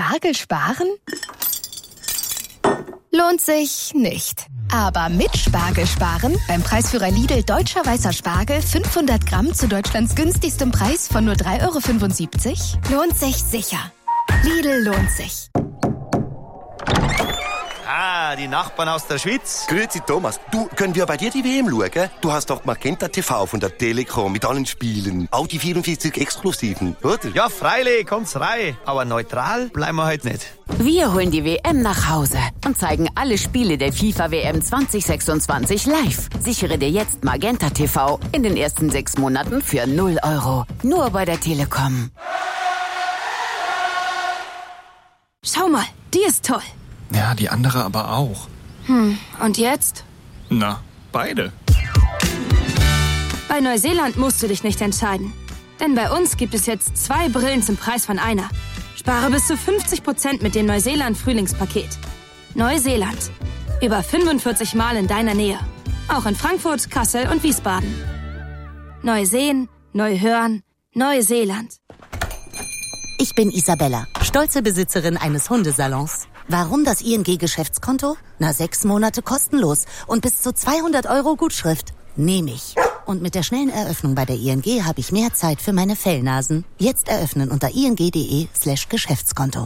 Spargel sparen? Lohnt sich nicht. Aber mit Spargel sparen, beim Preisführer Lidl Deutscher Weißer Spargel 500 Gramm zu Deutschlands günstigstem Preis von nur 3,75 €, lohnt sich sicher. Lidl lohnt sich. Ah, die Nachbarn aus der Schweiz. Grüezi Thomas, du, können wir bei dir die WM schauen? Du hast doch Magenta TV von der Telekom mit allen Spielen. Auch die 44 Exklusiven, oder? Ja, freilich, kommt's rein. Aber neutral bleiben wir heute nicht. Wir holen die WM nach Hause und zeigen alle Spiele der FIFA-WM 2026 live. Sichere dir jetzt Magenta TV in den ersten 6 Monaten für 0 €. Nur bei der Telekom. Schau mal, die ist toll. Ja, die andere aber auch. Und jetzt? Na, beide. Bei Neuseeland musst du dich nicht entscheiden. Denn bei uns gibt es jetzt 2 Brillen zum Preis von einer. Spare bis zu 50% mit dem Neuseeland-Frühlingspaket. Neuseeland. Über 45 Mal in deiner Nähe. Auch in Frankfurt, Kassel und Wiesbaden. Neu sehen, neu hören, Neuseeland. Ich bin Isabella, stolze Besitzerin eines Hundesalons. Warum das ING-Geschäftskonto? 6 Monate kostenlos und bis zu 200 € Gutschrift. Nehme ich. Und mit der schnellen Eröffnung bei der ING habe ich mehr Zeit für meine Fellnasen. Jetzt eröffnen unter ing.de/Geschäftskonto.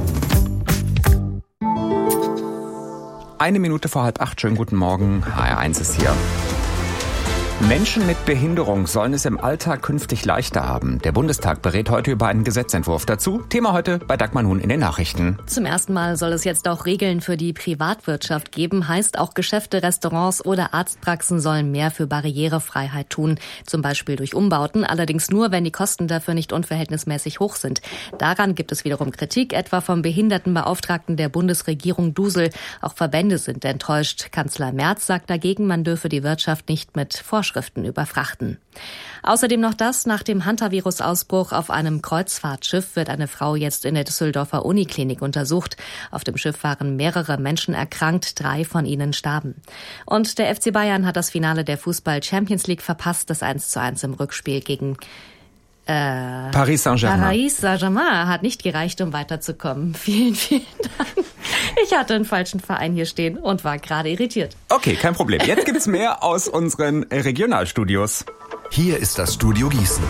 7:01. Schönen guten Morgen. HR1 ist hier. Menschen mit Behinderung sollen es im Alltag künftig leichter haben. Der Bundestag berät heute über einen Gesetzentwurf dazu. Thema heute bei Dagmar Huhn in den Nachrichten. Zum ersten Mal soll es jetzt auch Regeln für die Privatwirtschaft geben. Heißt, auch Geschäfte, Restaurants oder Arztpraxen sollen mehr für Barrierefreiheit tun. Zum Beispiel durch Umbauten. Allerdings nur, wenn die Kosten dafür nicht unverhältnismäßig hoch sind. Daran gibt es wiederum Kritik, etwa vom Behindertenbeauftragten der Bundesregierung Dusel. Auch Verbände sind enttäuscht. Kanzler Merz sagt dagegen, man dürfe die Wirtschaft nicht mit Vorschriften überfrachten. Außerdem noch das: Nach dem Hantavirus-Ausbruch auf einem Kreuzfahrtschiff wird eine Frau jetzt in der Düsseldorfer Uniklinik untersucht. Auf dem Schiff waren mehrere Menschen erkrankt, 3 von ihnen starben. Und der FC Bayern hat das Finale der Fußball-Champions League verpasst, das 1:1 im Rückspiel gegen Paris Saint-Germain. Paris Saint-Germain hat nicht gereicht, um weiterzukommen. Vielen, vielen Dank. Ich hatte einen falschen Verein hier stehen und war gerade irritiert. Okay, kein Problem. Jetzt gibt's mehr aus unseren Regionalstudios. Hier ist das Studio Gießen.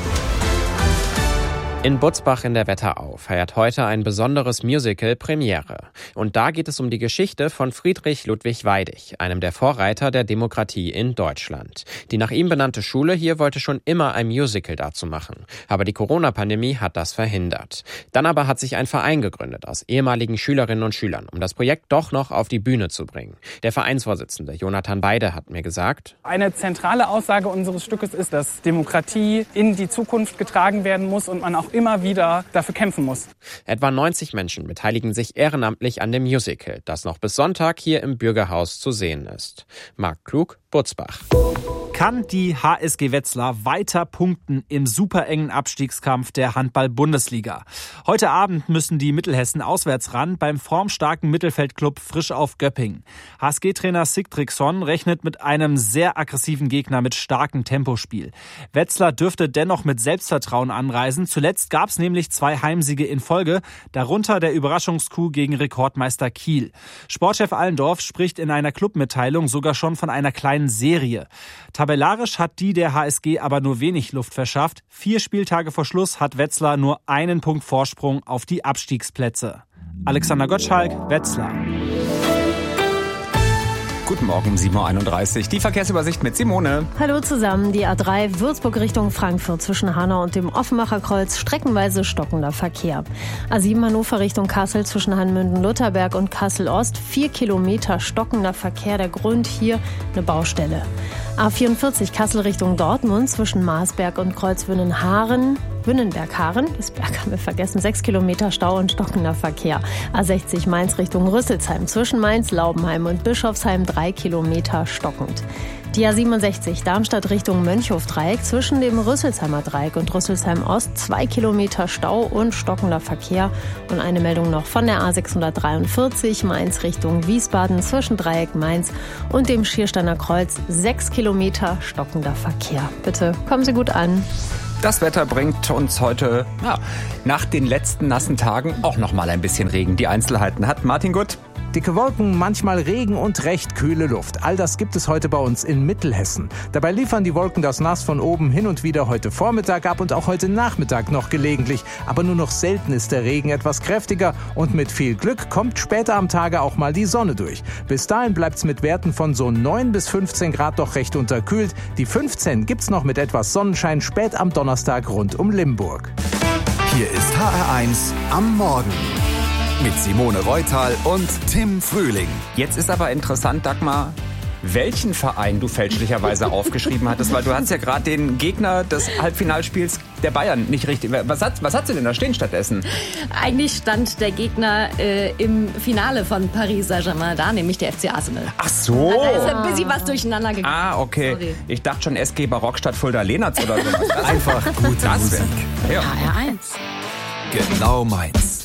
In Butzbach in der Wetterau feiert heute ein besonderes Musical Premiere. Und da geht es um die Geschichte von Friedrich Ludwig Weidig, einem der Vorreiter der Demokratie in Deutschland. Die nach ihm benannte Schule hier wollte schon immer ein Musical dazu machen. Aber die Corona-Pandemie hat das verhindert. Dann aber hat sich ein Verein gegründet aus ehemaligen Schülerinnen und Schülern, um das Projekt doch noch auf die Bühne zu bringen. Der Vereinsvorsitzende Jonathan Beide hat mir gesagt: Eine zentrale Aussage unseres Stückes ist, dass Demokratie in die Zukunft getragen werden muss und man auch immer wieder dafür kämpfen muss. Etwa 90 Menschen beteiligen sich ehrenamtlich an dem Musical, das noch bis Sonntag hier im Bürgerhaus zu sehen ist. Marc Klug, Butzbach. Kann die HSG Wetzlar weiter punkten im superengen Abstiegskampf der Handball-Bundesliga? Heute Abend müssen die Mittelhessen auswärts ran beim formstarken Mittelfeldklub Frisch auf Göppingen. HSG-Trainer Sigtriksson rechnet mit einem sehr aggressiven Gegner mit starkem Tempospiel. Wetzlar dürfte dennoch mit Selbstvertrauen anreisen. Zuletzt gab es nämlich 2 Heimsiege in Folge, darunter der Überraschungscoup gegen Rekordmeister Kiel. Sportchef Allendorf spricht in einer Clubmitteilung sogar schon von einer kleinen Serie. Tabellarisch hat die der HSG aber nur wenig Luft verschafft. 4 Spieltage vor Schluss hat Wetzlar nur einen Punkt Vorsprung auf die Abstiegsplätze. Alexander Gottschalk, Wetzlar. Guten Morgen, 7:31 Uhr. Die Verkehrsübersicht mit Simone. Hallo zusammen. Die A3 Würzburg Richtung Frankfurt zwischen Hanau und dem Offenbacher Kreuz streckenweise stockender Verkehr. A7 Hannover Richtung Kassel zwischen Hanmünden-Lutherberg und Kassel-Ost 4 Kilometer stockender Verkehr. Der Grund hier eine Baustelle. A44 Kassel Richtung Dortmund zwischen Marsberg und Kreuzwünnenberg-Haren, das Berg haben wir vergessen, 6 Kilometer Stau und stockender Verkehr. A60 Mainz Richtung Rüsselsheim zwischen Mainz, Laubenheim und Bischofsheim 3 Kilometer stockend. Die A67 Darmstadt Richtung Mönchhofdreieck zwischen dem Rüsselsheimer Dreieck und Rüsselsheim Ost 2 Kilometer Stau und stockender Verkehr. Und eine Meldung noch von der A643 Mainz Richtung Wiesbaden zwischen Dreieck Mainz und dem Schiersteiner Kreuz 6 Kilometer stockender Verkehr. Bitte kommen Sie gut an. Das Wetter bringt uns heute, nach den letzten nassen Tagen auch noch mal ein bisschen Regen. Die Einzelheiten hat Martin Gutt. Dicke Wolken, manchmal Regen und recht kühle Luft. All das gibt es heute bei uns in Mittelhessen. Dabei liefern die Wolken das Nass von oben hin und wieder heute Vormittag ab und auch heute Nachmittag noch gelegentlich. Aber nur noch selten ist der Regen etwas kräftiger und mit viel Glück kommt später am Tage auch mal die Sonne durch. Bis dahin bleibt's mit Werten von so 9 bis 15 Grad doch recht unterkühlt. Die 15 gibt's noch mit etwas Sonnenschein spät am Donnerstag rund um Limburg. Hier ist HR1 am Morgen. Mit Simone Reutal und Tim Frühling. Jetzt ist aber interessant, Dagmar, welchen Verein du fälschlicherweise aufgeschrieben hattest, weil du hast ja gerade den Gegner des Halbfinalspiels der Bayern nicht richtig. Was hat sie denn da stehen stattdessen? Eigentlich stand der Gegner im Finale von Paris Saint-Germain da, nämlich der FC Arsenal. Ach so. Da ist ein bisschen was durcheinander gegangen. Okay. Sorry. Ich dachte schon SG Barockstadt Fulda-Lenatz oder so. Einfach gute Musik. Ja. HR1. Genau meins.